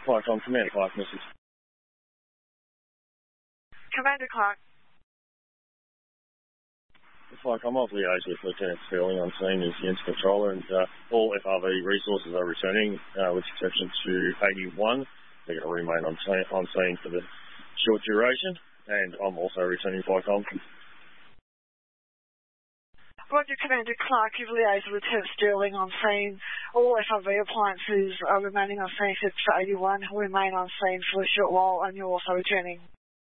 Flycom, Commander Clark, message. Commander Clark. Flycom, I've liaised with Lieutenant Sterling on scene as the incident controller, and all FRV resources are returning, with exception to 81. They're going to remain on scene for the short duration, and I'm also returning Flycom. Roger, Commander Clark, you've liaised with Lieutenant Sterling on scene. All FRV appliances are remaining on scene except for 81, will remain on scene for a short while, and you're also returning.